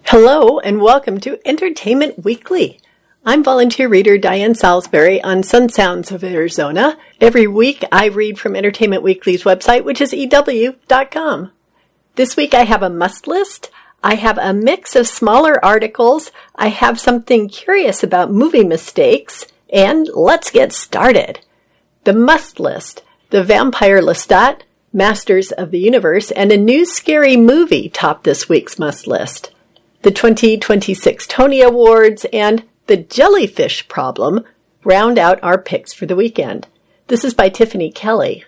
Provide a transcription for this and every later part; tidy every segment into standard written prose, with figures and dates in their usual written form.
Hello and welcome to Entertainment Weekly. I'm volunteer reader Diane Salisbury on Sun Sounds of Arizona. Every week I read from Entertainment Weekly's website, which is ew.com. This week I have a must list. I have a mix of smaller articles. I have something curious about movie mistakes. And let's get started. The must list: The Vampire Lestat, Masters of the Universe, and a new scary movie top this week's must list. The 2026 Tony Awards and The Jellyfish Problem round out our picks for the weekend. This is by Tiffany Kelly.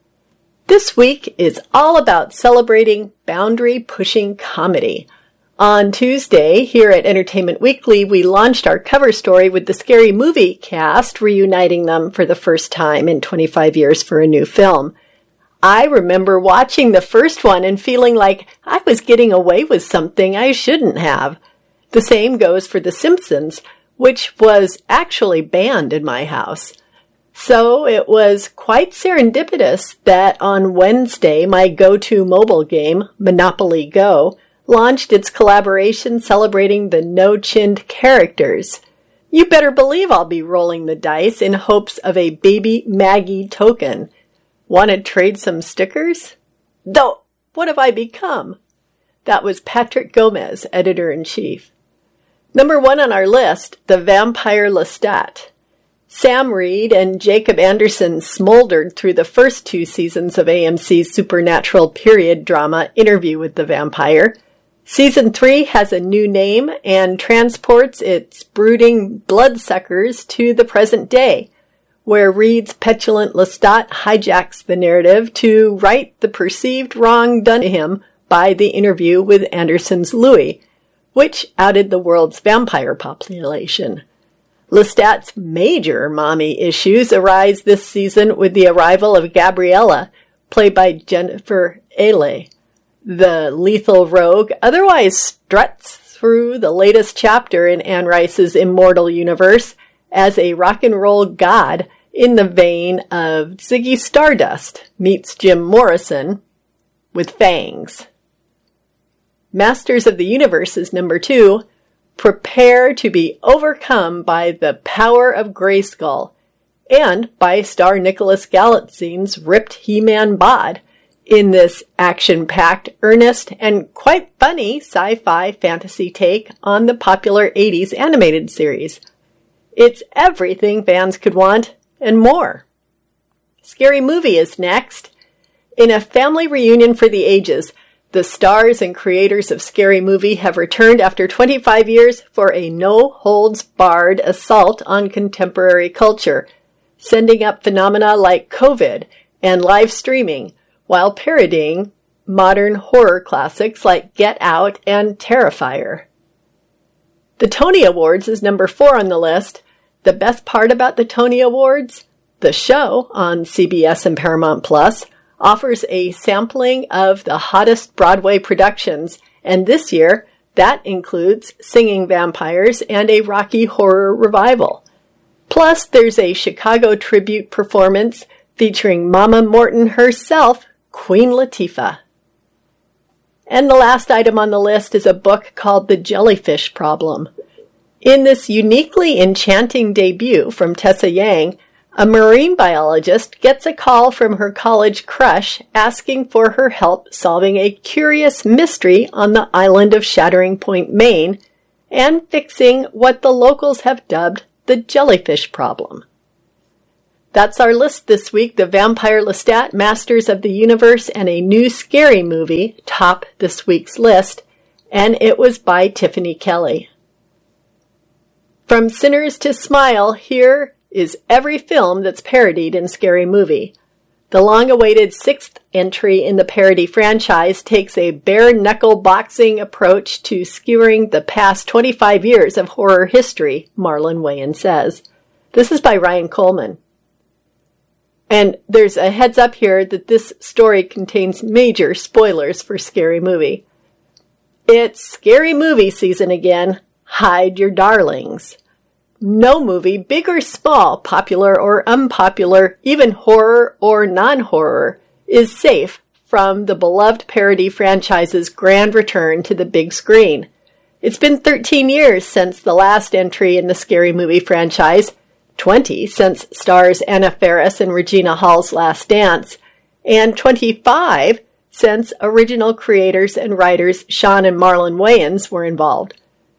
This week is all about celebrating boundary-pushing comedy. On Tuesday, here at Entertainment Weekly, we launched our cover story with the Scary Movie cast, reuniting them for the first time in 25 years for a new film. I remember watching the first one and feeling like I was getting away with something I shouldn't have. The same goes for The Simpsons, which was actually banned in my house. So it was quite serendipitous that on Wednesday, my go-to mobile game, Monopoly Go, launched its collaboration celebrating the no-chinned characters. You better believe I'll be rolling the dice in hopes of a Baby Maggie token. Want to trade some stickers? Though, what have I become? That was Patrick Gomez, editor-in-chief. Number 1 on our list, The Vampire Lestat. Sam Reed and Jacob Anderson smoldered through the first 2 seasons of AMC's supernatural period drama Interview with the Vampire. Season 3 has a new name and transports its brooding bloodsuckers to the present day, where Reed's petulant Lestat hijacks the narrative to right the perceived wrong done to him by the Interview with Anderson's Louis, which outed the world's vampire population. Lestat's major mommy issues arise this season with the arrival of Gabriella, played by Jennifer Ehle. The lethal rogue otherwise struts through the latest chapter in Anne Rice's immortal universe as a rock and roll god in the vein of Ziggy Stardust meets Jim Morrison with fangs. Masters of the Universe is number 2. Prepare to be overcome by the power of Grayskull, and by star Nicholas Galatzine's ripped He-Man bod in this action-packed, earnest, and quite funny sci-fi fantasy take on the popular 80s animated series. It's everything fans could want, and more. Scary Movie is next. In a family reunion for the ages, the stars and creators of Scary Movie have returned after 25 years for a no-holds-barred assault on contemporary culture, sending up phenomena like COVID and live streaming, while parodying modern horror classics like Get Out and Terrifier. The Tony Awards is number 4 on the list. The best part about the Tony Awards? The show on CBS and Paramount Plus offers a sampling of the hottest Broadway productions, and this year that includes Singing Vampires and a Rocky Horror revival. Plus, there's a Chicago tribute performance featuring Mama Morton herself, Queen Latifah. And the last item on the list is a book called The Jellyfish Problem. In this uniquely enchanting debut from Tessa Yang, a marine biologist gets a call from her college crush asking for her help solving a curious mystery on the island of Shattering Point, Maine, and fixing what the locals have dubbed the jellyfish problem. That's our list this week. The Vampire Lestat, Masters of the Universe, and a new Scary Movie top this week's list, and it was by Tiffany Kelly. From Sinners to Smile, here is every film that's parodied in Scary Movie. The long-awaited 6th entry in the parody franchise takes a bare-knuckle boxing approach to skewering the past 25 years of horror history, Marlon Wayans says. This is by Ryan Coleman. And there's a heads up here that this story contains major spoilers for Scary Movie. It's Scary Movie season again. Hide your darlings. No movie, big or small, popular or unpopular, even horror or non-horror, is safe from the beloved parody franchise's grand return to the big screen. It's been 13 years since the last entry in the Scary Movie franchise, 20 since stars Anna Faris and Regina Hall's Last Dance, and 25 since original creators and writers Sean and Marlon Wayans were involved.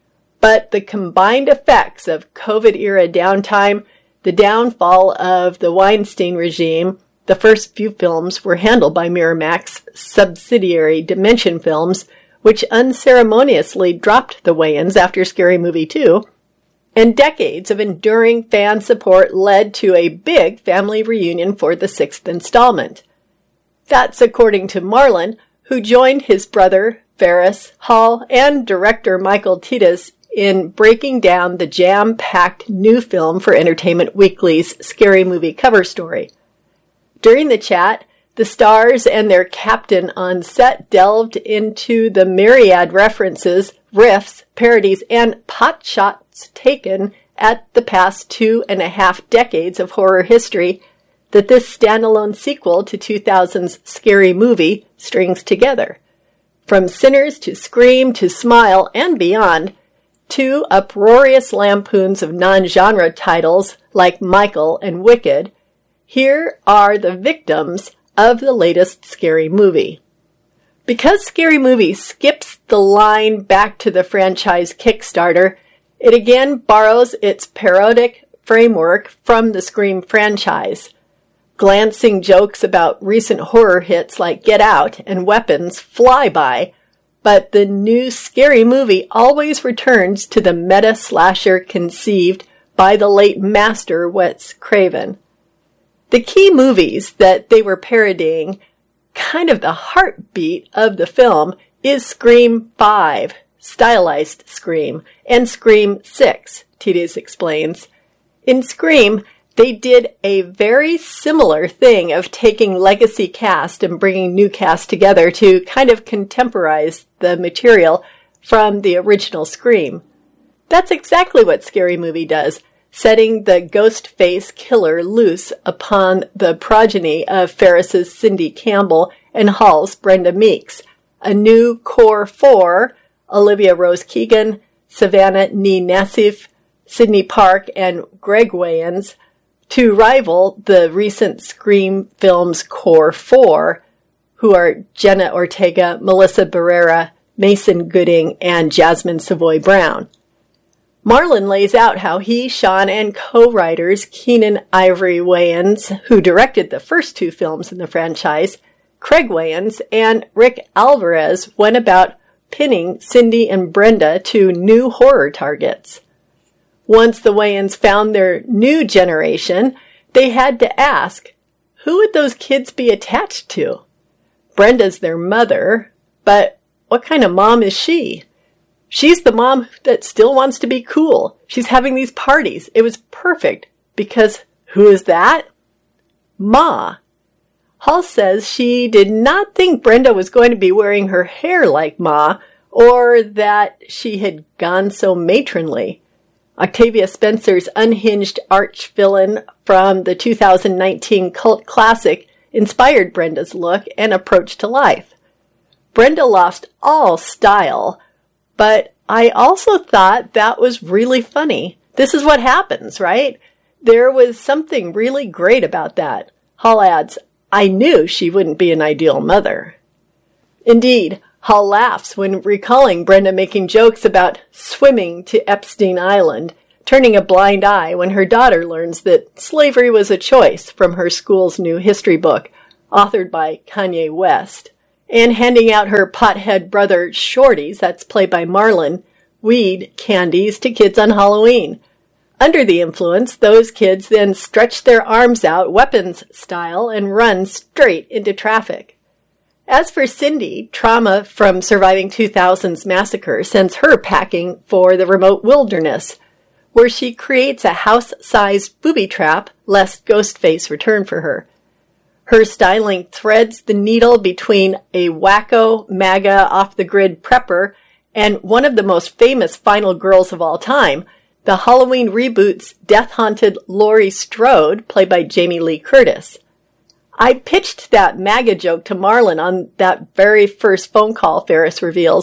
But the combined effects of COVID-era downtime, the downfall of the Weinstein regime, the first few films were handled by Miramax's subsidiary Dimension Films, which unceremoniously dropped the Wayans after Scary Movie 2, and decades of enduring fan support led to a big family reunion for the sixth installment. That's according to Marlon, who joined his brother, Faris, Hall, and director Michael Titus in breaking down the jam-packed new film for Entertainment Weekly's Scary Movie cover story. During the chat, the stars and their captain on set delved into the myriad references, riffs, parodies, and pot shots taken at the past 2.5 decades of horror history that this standalone sequel to 2000's Scary Movie strings together. From Sinners to Scream to Smile and beyond, two uproarious lampoons of non-genre titles like Michael and Wicked, here are the victims of the latest Scary Movie. Because Scary Movie skips the line back to the franchise Kickstarter, it again borrows its parodic framework from the Scream franchise. Glancing jokes about recent horror hits like Get Out and Weapons fly by, but the new Scary Movie always returns to the meta-slasher conceived by the late master Wes Craven. The key movies that they were parodying, kind of the heartbeat of the film, is Scream 5, stylized Scream, and Scream 6, Titus explains. In Scream, they did a very similar thing of taking legacy cast and bringing new cast together to kind of contemporize the material from the original Scream. That's exactly what Scary Movie does, setting the ghost face killer loose upon the progeny of Faris's Cindy Campbell and Hall's Brenda Meeks, a new core four, Olivia Rose Keegan, Savannah Nee Nassif, Sydney Park, and Greg Wayans, to rival the recent Scream films core four, who are Jenna Ortega, Melissa Barrera, Mason Gooding, and Jasmine Savoy Brown. Marlon lays out how he, Sean, and co-writers Keenan Ivory Wayans, who directed the first two films in the franchise, Craig Wayans, and Rick Alvarez went about pinning Cindy and Brenda to new horror targets. Once the Wayans found their new generation, they had to ask, who would those kids be attached to? Brenda's their mother, but what kind of mom is she? She's the mom that still wants to be cool. She's having these parties. It was perfect because who is that? Ma. Hall says she did not think Brenda was going to be wearing her hair like Ma or that she had gone so matronly. Octavia Spencer's unhinged arch-villain from the 2019 cult classic inspired Brenda's look and approach to life. Brenda lost all style, but I also thought that was really funny. This is what happens, right? There was something really great about that. Hall adds, I knew she wouldn't be an ideal mother. Indeed, Hall laughs when recalling Brenda making jokes about swimming to Epstein Island, turning a blind eye when her daughter learns that slavery was a choice from her school's new history book, authored by Kanye West, and handing out her pothead brother Shorty's, that's played by Marlon, weed candies to kids on Halloween. Under the influence, those kids then stretch their arms out weapons style and run straight into traffic. As for Cindy, trauma from surviving 2000's massacre sends her packing for the remote wilderness, where she creates a house-sized booby trap lest Ghostface return for her. Her styling threads the needle between a wacko, MAGA, off-the-grid prepper and one of the most famous final girls of all time, the Halloween reboot's death-haunted Laurie Strode, played by Jamie Lee Curtis. I pitched that MAGA joke to Marlon on that very first phone call, Faris reveals.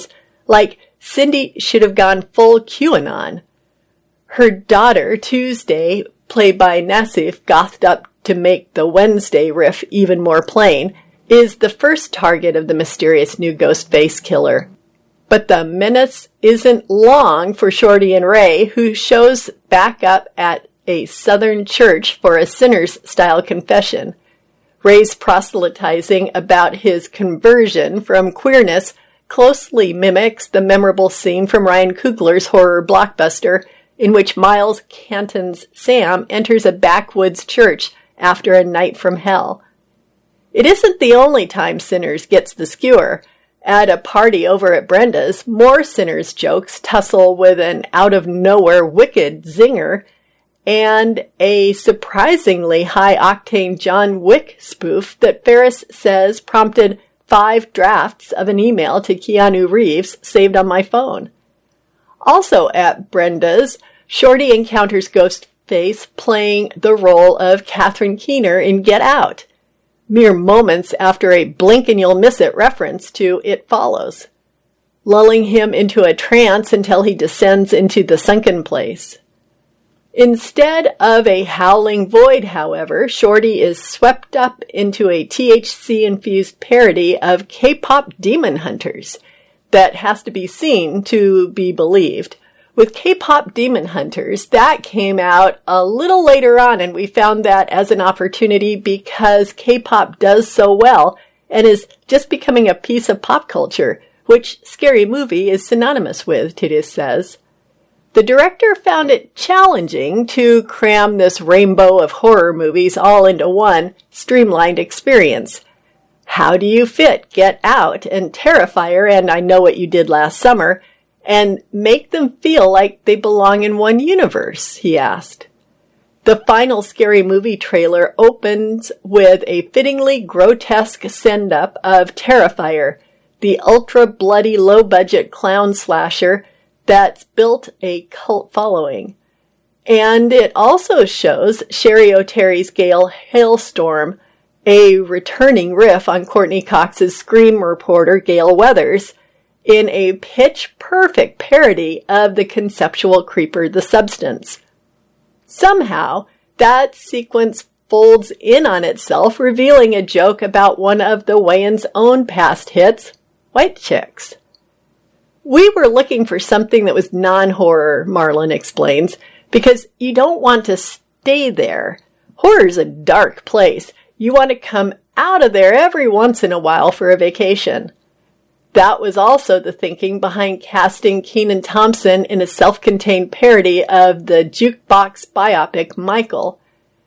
like Cindy should have gone full QAnon. Her daughter, Tuesday, played by Nassif, gothed up to make the Wednesday riff even more plain, is the first target of the mysterious new ghost face killer. But the menace isn't long for Shorty and Ray, who shows back up at a Southern church for a sinner's-style confession. Ray's proselytizing about his conversion from queerness closely mimics the memorable scene from Ryan Coogler's horror blockbuster in which Miles Canton's Sam enters a backwoods church after a night from hell. It isn't the only time Sinners gets the skewer. At a party over at Brenda's, more Sinners jokes tussle with an out-of-nowhere wicked zinger and a surprisingly high-octane John Wick spoof that Ferris says prompted 5 drafts of an email to Keanu Reeves saved on my phone. Also at Brenda's, Shorty encounters Ghostface playing the role of Catherine Keener in Get Out, mere moments after a blink-and-you'll-miss-it reference to It Follows, lulling him into a trance until he descends into the sunken place. Instead of a howling void, however, Shorty is swept up into a THC-infused parody of K-pop Demon Hunters that has to be seen to be believed. With K-pop Demon Hunters, that came out a little later on, and we found that as an opportunity because K-pop does so well and is just becoming a piece of pop culture, which Scary Movie is synonymous with, Titus says. The director found it challenging to cram this rainbow of horror movies all into one streamlined experience. How do you fit Get Out and Terrifier and I Know What You Did Last Summer and make them feel like they belong in one universe, he asked. The final Scary Movie trailer opens with a fittingly grotesque send-up of Terrifier, the ultra-bloody low-budget clown slasher that's built a cult following. And it also shows Sherry O'Terry's Gale Hailstorm, a returning riff on Courtney Cox's Scream reporter Gale Weathers, in a pitch-perfect parody of the conceptual creeper The Substance. Somehow, that sequence folds in on itself, revealing a joke about one of the Wayans' own past hits, White Chicks. We were looking for something that was non-horror, Marlon explains, because you don't want to stay there. Horror's a dark place. You want to come out of there every once in a while for a vacation. That was also the thinking behind casting Kenan Thompson in a self-contained parody of the jukebox biopic Michael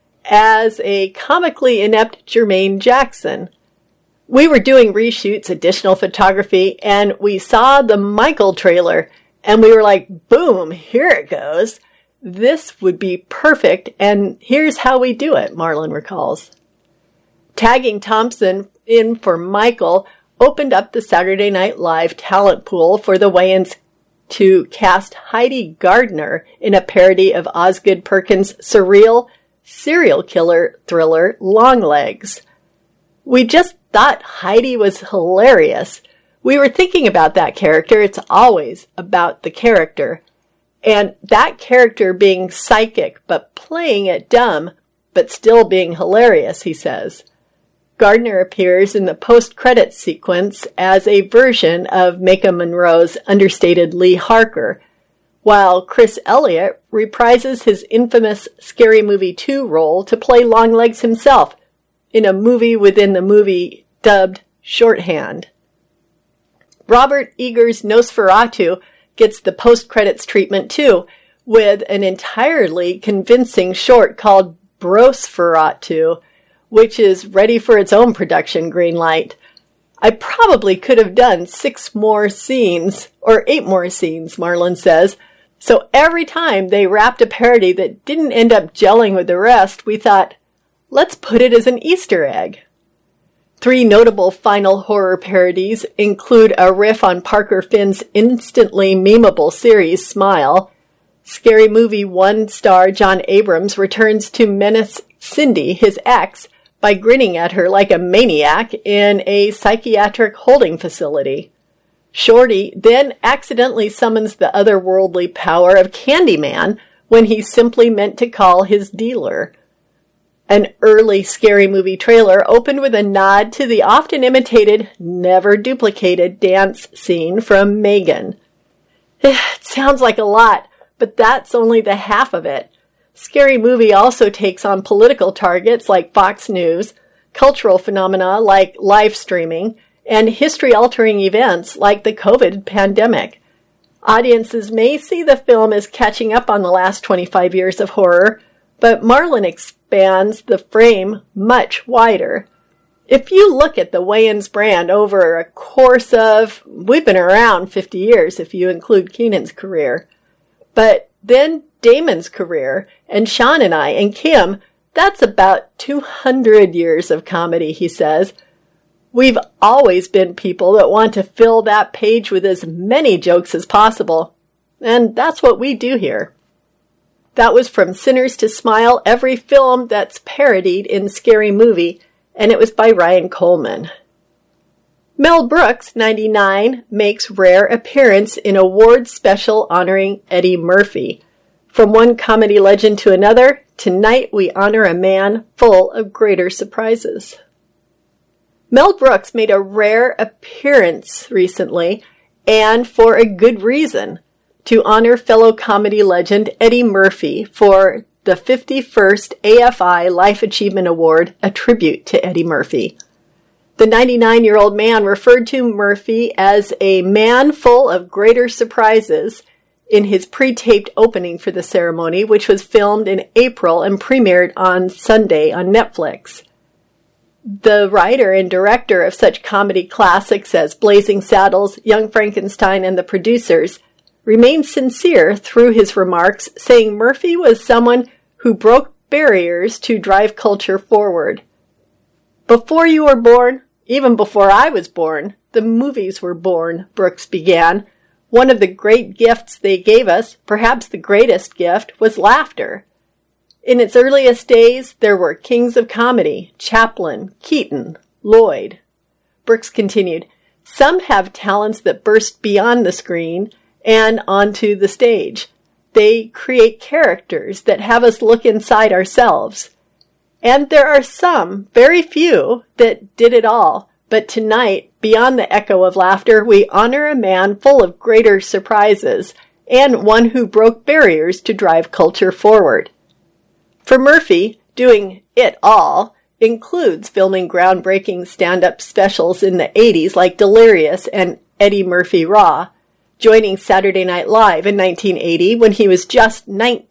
as a comically inept Jermaine Jackson. We were doing reshoots, additional photography, and we saw the Michael trailer, and we were like, boom, here it goes. This would be perfect, and here's how we do it, Marlon recalls. Tagging Thompson in for Michael opened up the Saturday Night Live talent pool for the Wayans to cast Heidi Gardner in a parody of Osgood Perkins' surreal serial killer thriller Longlegs. We just thought Heidi was hilarious. We were thinking about that character. It's always about the character. And that character being psychic, but playing it dumb, but still being hilarious, he says. Gardner appears in the post-credits sequence as a version of Maika Monroe's understated Lee Harker, while Chris Elliott reprises his infamous Scary Movie 2 role to play Longlegs himself in a movie within the movie dubbed Shorthand. Robert Eager's Nosferatu gets the post-credits treatment too, with an entirely convincing short called Brosferatu, which is ready for its own production green light. I probably could have done 6 more scenes, or 8 more scenes, Marlon says. So every time they wrapped a parody that didn't end up gelling with the rest, we thought, let's put it as an Easter egg. 3 notable final horror parodies include a riff on Parker Finn's instantly memeable series Smile. Scary Movie 1 star John Abrams returns to menace Cindy, his ex, by grinning at her like a maniac in a psychiatric holding facility. Shorty then accidentally summons the otherworldly power of Candyman when he simply meant to call his dealer. An early Scary Movie trailer opened with a nod to the often imitated, never duplicated dance scene from Megan. It sounds like a lot, but that's only the half of it. Scary Movie also takes on political targets like Fox News, cultural phenomena like live streaming, and history-altering events like the COVID pandemic. Audiences may see the film as catching up on the last 25 years of horror, but Marlin expands the frame much wider. If you look at the Wayans brand over a course of, we've been around 50 years if you include Keenan's career, but then Damon's career, and Sean and I, and Kim, that's about 200 years of comedy, he says. We've always been people that want to fill that page with as many jokes as possible, and that's what we do here. That was From Sinners to Smile, every film that's parodied in Scary Movie, and it was by Ryan Coleman. Mel Brooks, 99, makes rare appearance in award special honoring Eddie Murphy. From one comedy legend to another, tonight we honor a man full of greater surprises. Mel Brooks made a rare appearance recently, and for a good reason, to honor fellow comedy legend Eddie Murphy for the 51st AFI Life Achievement Award, a tribute to Eddie Murphy. The 99-year-old man referred to Murphy as a man full of greater surprises in his pre-taped opening for the ceremony, which was filmed in April and premiered on Sunday on Netflix. The writer and director of such comedy classics as Blazing Saddles, Young Frankenstein, and The Producers remained sincere through his remarks, saying Murphy was someone who broke barriers to drive culture forward. Before you were born, even before I was born, the movies were born, Brooks began. One of the great gifts they gave us, perhaps the greatest gift, was laughter. In its earliest days, there were kings of comedy, Chaplin, Keaton, Lloyd. Brooks continued, some have talents that burst beyond the screen and onto the stage. They create characters that have us look inside ourselves. And there are some, very few, that did it all. But tonight, beyond the echo of laughter, we honor a man full of greater surprises and one who broke barriers to drive culture forward. For Murphy, doing it all includes filming groundbreaking stand-up specials in the 80s like Delirious and Eddie Murphy Raw, joining Saturday Night Live in 1980 when he was just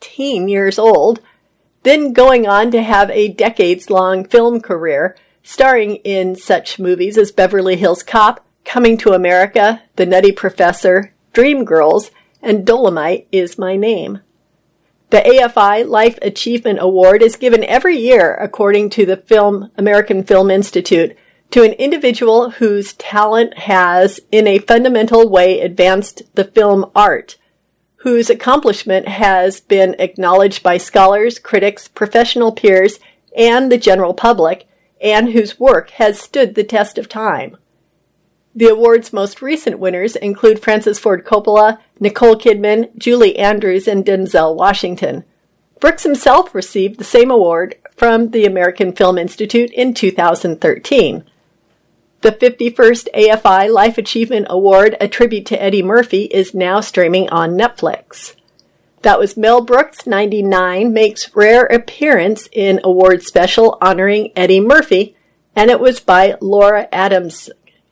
19 years old, then going on to have a decades-long film career, starring in such movies as Beverly Hills Cop, Coming to America, The Nutty Professor, Dreamgirls, and Dolomite Is My Name. The AFI Life Achievement Award is given every year, according to the American Film Institute, to an individual whose talent has, in a fundamental way, advanced the film art, whose accomplishment has been acknowledged by scholars, critics, professional peers, and the general public, and whose work has stood the test of time. The award's most recent winners include Francis Ford Coppola, Nicole Kidman, Julie Andrews, and Denzel Washington. Brooks himself received the same award from the American Film Institute in 2013. The 51st AFI Life Achievement Award, a tribute to Eddie Murphy, is now streaming on Netflix. That was Mel Brooks, 99, makes rare appearance in award special honoring Eddie Murphy, and it was by Laura Adams.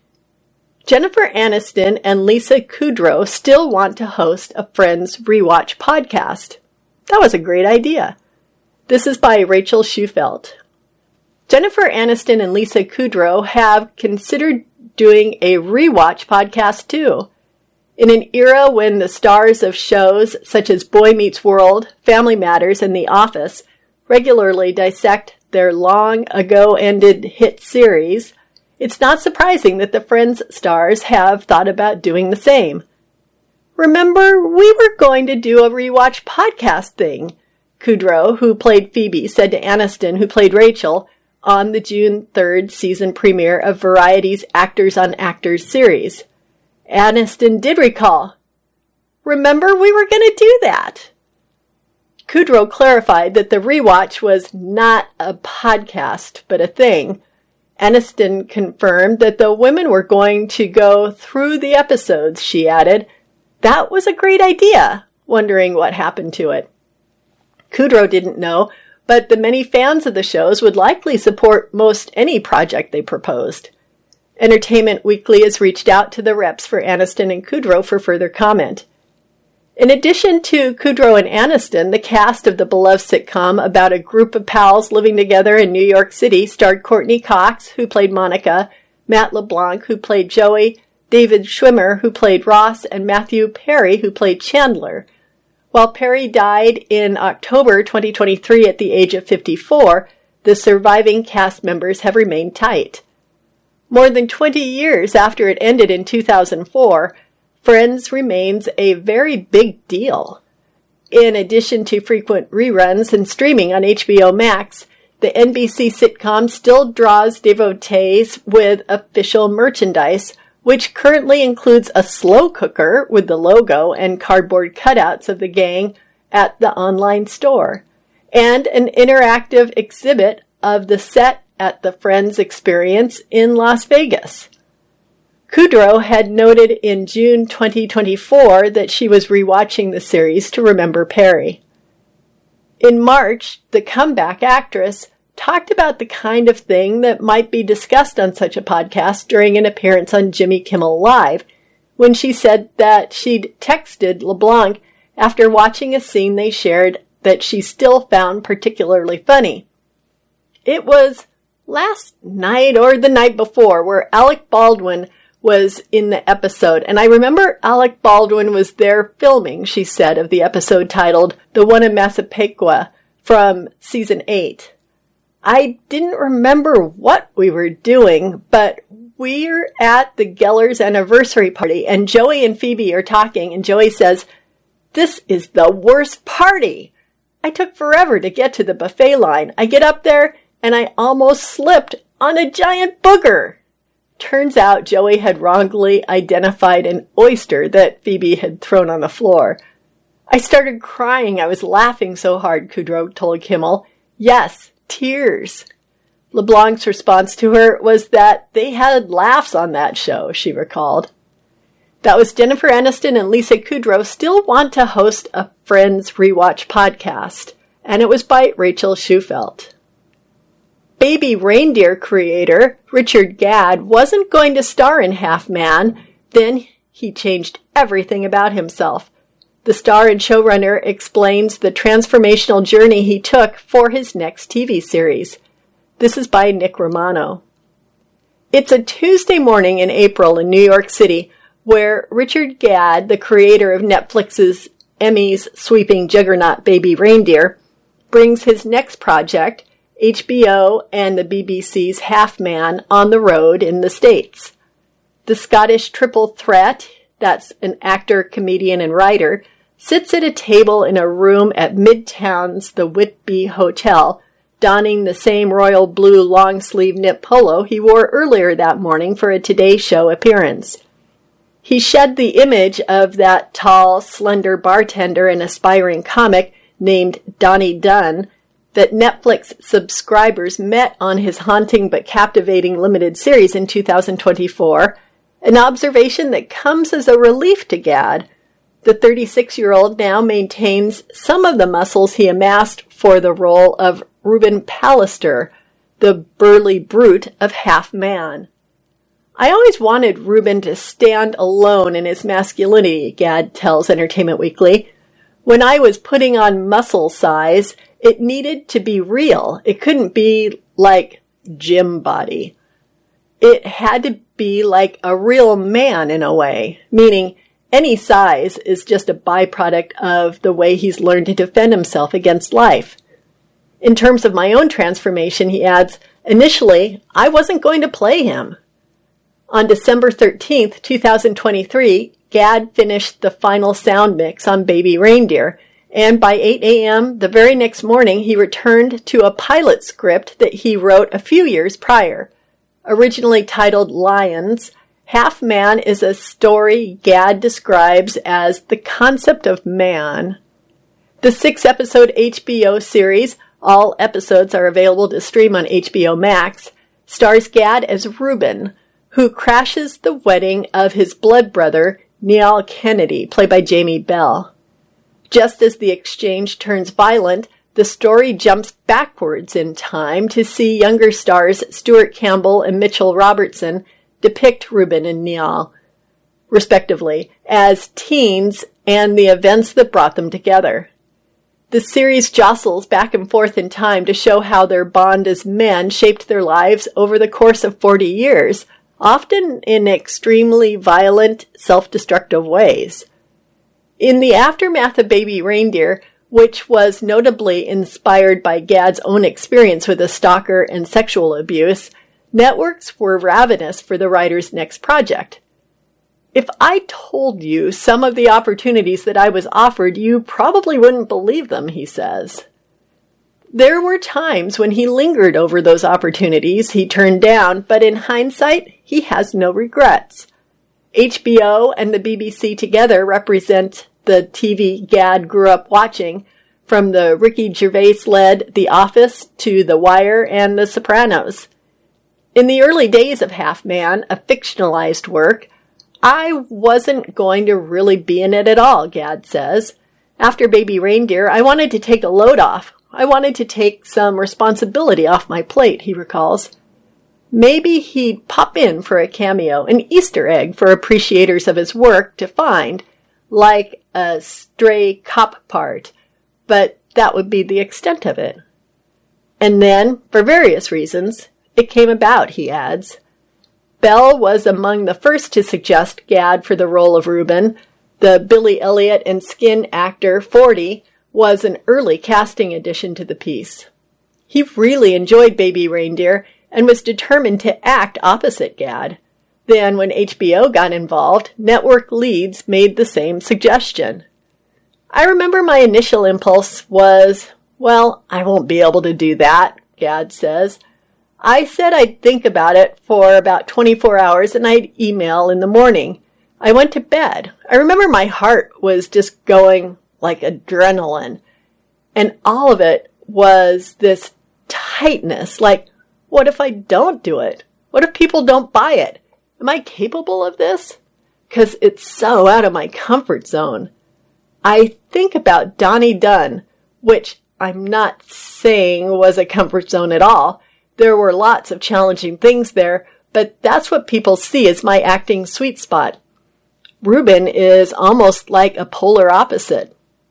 Jennifer Aniston and Lisa Kudrow still want to host a Friends Rewatch podcast. That was a great idea. This is by Rachel Schufelt. Jennifer Aniston and Lisa Kudrow have considered doing a rewatch podcast too. In an era when the stars of shows such as Boy Meets World, Family Matters, and The Office regularly dissect their long-ago-ended hit series, it's not surprising that the Friends stars have thought about doing the same. Remember, we were going to do a rewatch podcast thing, Kudrow, who played Phoebe, said to Aniston, who played Rachel, on the June 3rd season premiere of Variety's Actors on Actors series. Aniston did recall, "Remember, we were going to do that." Kudrow clarified that the rewatch was not a podcast, but a thing. Aniston confirmed that the women were going to go through the episodes, she added. That was a great idea, wondering what happened to it. Kudrow didn't know, but the many fans of the shows would likely support most any project they proposed. Entertainment Weekly has reached out to the reps for Aniston and Kudrow for further comment. In addition to Kudrow and Aniston, the cast of the beloved sitcom about a group of pals living together in New York City starred Courtney Cox, who played Monica, Matt LeBlanc, who played Joey, David Schwimmer, who played Ross, and Matthew Perry, who played Chandler. While Perry died in October 2023 at the age of 54, the surviving cast members have remained tight. More than 20 years after it ended in 2004, Friends remains a very big deal. In addition to frequent reruns and streaming on HBO Max, the NBC sitcom still draws devotees with official merchandise, which currently includes a slow cooker with the logo and cardboard cutouts of the gang at the online store, and an interactive exhibit of the set at the Friends Experience in Las Vegas. Kudrow had noted in June 2024 that she was rewatching the series to remember Perry. In March, the comeback actress talked about the kind of thing that might be discussed on such a podcast during an appearance on Jimmy Kimmel Live, when she said that she'd texted LeBlanc after watching a scene they shared that she still found particularly funny. It was last night or the night before where Alec Baldwin was in the episode, and I remember Alec Baldwin was there filming, she said, of the episode titled The One in Massapequa from season 8. I didn't remember what we were doing, but we're at the Geller's anniversary party, and Joey and Phoebe are talking, and Joey says, "This is the worst party. I took forever to get to the buffet line. I get up there, and I almost slipped on a giant booger." Turns out Joey had wrongly identified an oyster that Phoebe had thrown on the floor. "I started crying. I was laughing so hard," Kudrow told Kimmel. "Yes, tears." LeBlanc's response to her was that they had laughs on that show, she recalled. That was Jennifer Aniston and Lisa Kudrow still want to host a Friends rewatch podcast, and it was by Rachel Schufelt. Baby Reindeer creator Richard Gadd wasn't going to star in Half Man, then he changed everything about himself. The star and showrunner explains the transformational journey he took for his next TV series. This is by Nick Romano. It's a Tuesday morning in April in New York City where Richard Gadd, the creator of Netflix's Emmys-sweeping juggernaut Baby Reindeer, brings his next project, HBO and the BBC's Half Man, on the road in the States. The Scottish triple threat, that's an actor, comedian, and writer, sits at a table in a room at Midtown's The Whitby Hotel, donning the same royal blue long-sleeve knit polo he wore earlier that morning for a Today Show appearance. He shed the image of that tall, slender bartender and aspiring comic named Donnie Dunn that Netflix subscribers met on his haunting but captivating limited series in 2024, an observation that comes as a relief to Gadd. The 36-year-old now maintains some of the muscles he amassed for the role of Ruben Pallister, the burly brute of Half Man. "I always wanted Ruben to stand alone in his masculinity," Gadd tells Entertainment Weekly. "When I was putting on muscle size, it needed to be real. It couldn't be like gym body. It had to be like a real man in a way, meaning any size is just a byproduct of the way he's learned to defend himself against life. In terms of my own transformation," he adds, "initially, I wasn't going to play him." On December 13th, 2023, Gadd finished the final sound mix on Baby Reindeer, and by 8 a.m. the very next morning, he returned to a pilot script that he wrote a few years prior. Originally titled Lions, Half Man is a story Gad describes as the concept of man. The 6-episode HBO series, all episodes are available to stream on HBO Max, stars Gad as Reuben, who crashes the wedding of his blood brother, Niall Kennedy, played by Jamie Bell. Just as the exchange turns violent, the story jumps backwards in time to see younger stars Stuart Campbell and Mitchell Robertson depict Reuben and Niall, respectively, as teens and the events that brought them together. The series jostles back and forth in time to show how their bond as men shaped their lives over the course of 40 years, often in extremely violent, self-destructive ways. In the aftermath of Baby Reindeer, which was notably inspired by Gad's own experience with a stalker and sexual abuse, networks were ravenous for the writer's next project. If I told you some of the opportunities that I was offered, you probably wouldn't believe them, he says. There were times when he lingered over those opportunities he turned down, but in hindsight, he has no regrets. HBO and the BBC together represent the TV Gad grew up watching, from the Ricky Gervais-led The Office to The Wire and The Sopranos. In the early days of Half Man, a fictionalized work, I wasn't going to really be in it at all, Gad says. After Baby Reindeer, I wanted to take a load off. I wanted to take some responsibility off my plate, he recalls. Maybe he'd pop in for a cameo, an Easter egg for appreciators of his work to find, like a stray cop part, but that would be the extent of it. And then, for various reasons, it came about, he adds. Bell was among the first to suggest Gad for the role of Reuben. The Billy Elliot and Skin actor, 40, was an early casting addition to the piece. He really enjoyed Baby Reindeer and was determined to act opposite Gad. Then, when HBO got involved, network leads made the same suggestion. I remember my initial impulse was, well, I won't be able to do that, Gad says. I said I'd think about it for about 24 hours and I'd email in the morning. I went to bed. I remember my heart was just going like adrenaline. And all of it was this tightness, like, what if I don't do it? What if people don't buy it? Am I capable of this? Because it's so out of my comfort zone. I think about Donnie Dunn, which I'm not saying was a comfort zone at all. There were lots of challenging things there, but that's what people see as my acting sweet spot. Reuben is almost like a polar opposite.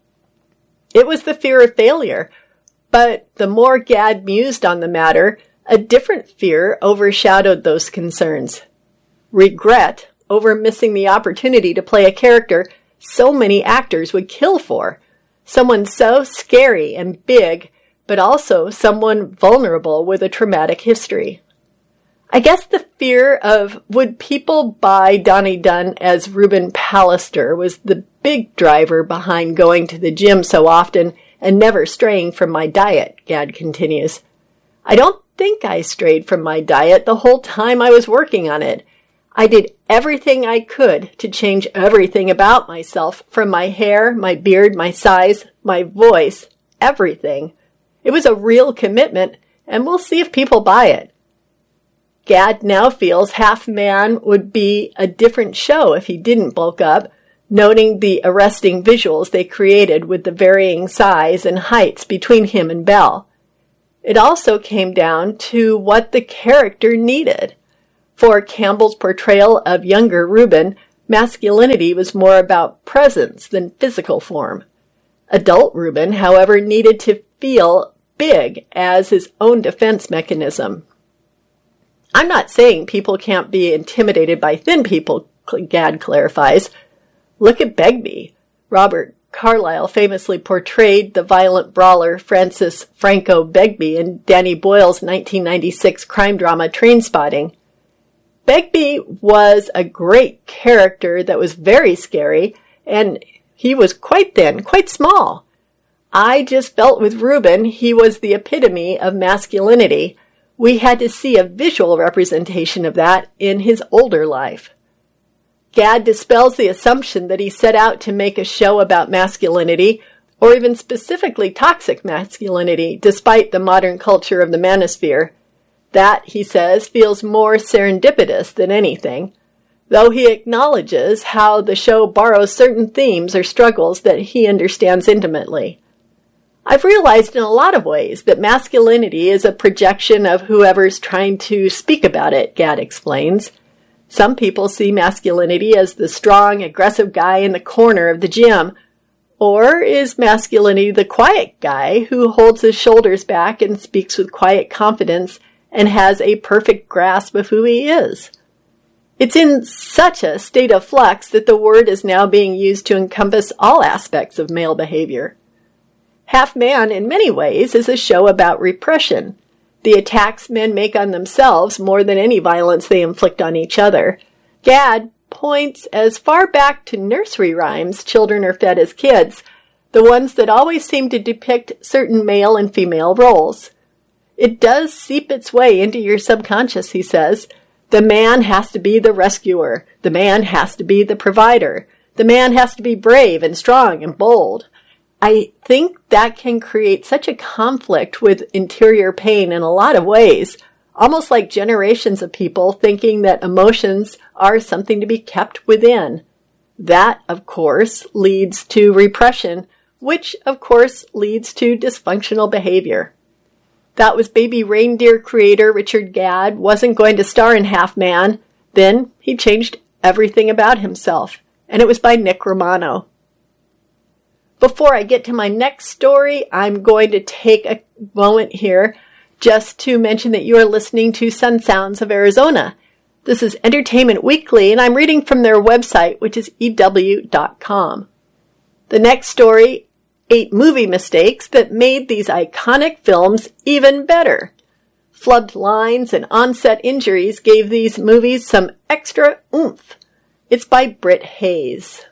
It was the fear of failure, but the more Gad mused on the matter, a different fear overshadowed those concerns. Regret over missing the opportunity to play a character so many actors would kill for. Someone so scary and big, but also someone vulnerable with a traumatic history. I guess the fear of would people buy Donnie Dunn as Reuben Pallister was the big driver behind going to the gym so often and never straying from my diet, Gad continues. I don't think I strayed from my diet the whole time I was working on it. I did everything I could to change everything about myself, from my hair, my beard, my size, my voice, everything. It was a real commitment, and we'll see if people buy it. Gad now feels Half Man would be a different show if he didn't bulk up, noting the arresting visuals they created with the varying size and heights between him and Bell. It also came down to what the character needed. For Campbell's portrayal of younger Reuben, masculinity was more about presence than physical form. Adult Reuben, however, needed to feel big as his own defense mechanism. I'm not saying people can't be intimidated by thin people, Gad clarifies. Look at Begbie. Robert Carlyle famously portrayed the violent brawler Francis Franco Begbie in Danny Boyle's 1996 crime drama Trainspotting. Begbie was a great character that was very scary, and he was quite thin, quite small. I just felt with Reuben he was the epitome of masculinity. We had to see a visual representation of that in his older life. Gad dispels the assumption that he set out to make a show about masculinity, or even specifically toxic masculinity, despite the modern culture of the manosphere. That, he says, feels more serendipitous than anything, though he acknowledges how the show borrows certain themes or struggles that he understands intimately. I've realized in a lot of ways that masculinity is a projection of whoever's trying to speak about it, Gad explains. Some people see masculinity as the strong, aggressive guy in the corner of the gym. Or is masculinity the quiet guy who holds his shoulders back and speaks with quiet confidence and has a perfect grasp of who he is? It's in such a state of flux that the word is now being used to encompass all aspects of male behavior. Half Man, in many ways, is a show about repression, the attacks men make on themselves more than any violence they inflict on each other. Gad points as far back to nursery rhymes children are fed as kids, the ones that always seem to depict certain male and female roles. It does seep its way into your subconscious, he says. The man has to be the rescuer. The man has to be the provider. The man has to be brave and strong and bold. I think that can create such a conflict with interior pain in a lot of ways, almost like generations of people thinking that emotions are something to be kept within. That, of course, leads to repression, which, of course, leads to dysfunctional behavior. That was Baby Reindeer creator Richard Gad wasn't going to star in Half Man. Then he changed everything about himself, and it was by Nick Romano. Before I get to my next story, I'm going to take a moment here just to mention that you are listening to Sun Sounds of Arizona. This is Entertainment Weekly, and I'm reading from their website, which is EW.com. The next story, 8 movie mistakes that made these iconic films even better. Flubbed lines and on-set injuries gave these movies some extra oomph. It's by Britt Hayes.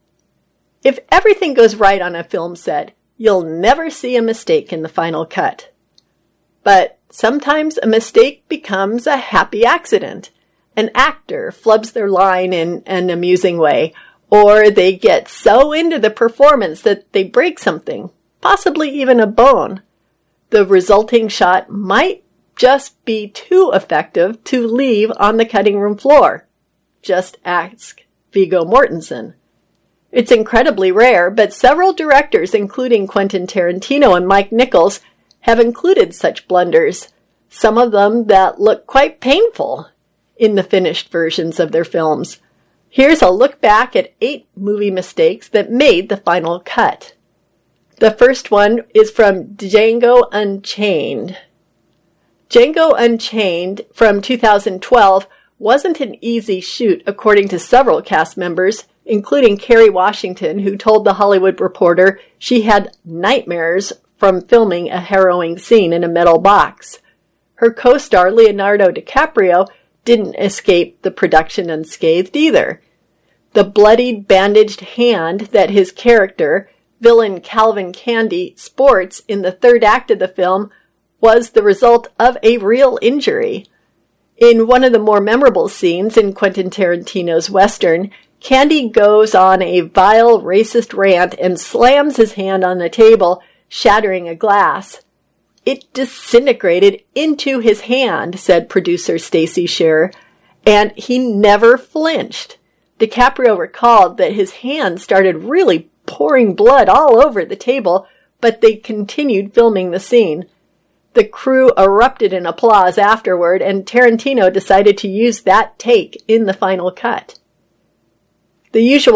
If everything goes right on a film set, you'll never see a mistake in the final cut. But sometimes a mistake becomes a happy accident. An actor flubs their line in an amusing way, or they get so into the performance that they break something, possibly even a bone. The resulting shot might just be too effective to leave on the cutting room floor. Just ask Viggo Mortensen. It's incredibly rare, but several directors, including Quentin Tarantino and Mike Nichols, have included such blunders, some of them that look quite painful, in the finished versions of their films. Here's a look back at 8 movie mistakes that made the final cut. The first one is from Django Unchained. Django Unchained from 2012 wasn't an easy shoot, according to several cast members, including Kerry Washington, who told The Hollywood Reporter she had nightmares from filming a harrowing scene in a metal box. Her co-star Leonardo DiCaprio didn't escape the production unscathed either. The bloodied, bandaged hand that his character, villain Calvin Candy, sports in the third act of the film was the result of a real injury. In one of the more memorable scenes in Quentin Tarantino's Western, Candy goes on a vile, racist rant and slams his hand on the table, shattering a glass. It disintegrated into his hand, said producer Stacey Sher, and he never flinched. DiCaprio recalled that his hand started really pouring blood all over the table, but they continued filming the scene. The crew erupted in applause afterward, and Tarantino decided to use that take in the final cut. The usual